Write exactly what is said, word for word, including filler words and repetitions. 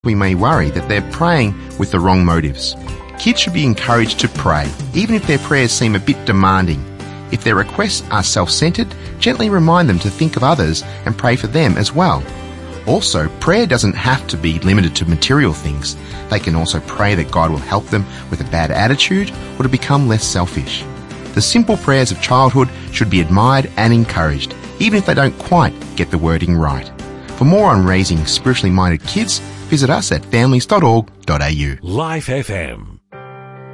we may worry that they're praying with the wrong motives. Kids should be encouraged to pray, even if their prayers seem a bit demanding. If their requests are self-centered, gently remind them to think of others and pray for them as well. Also, prayer doesn't have to be limited to material things. They can also pray that God will help them with a bad attitude or to become less selfish. The simple prayers of childhood should be admired and encouraged, even if they don't quite get the wording right. For more on raising spiritually minded kids, visit us at families dot org dot a u. Life F M.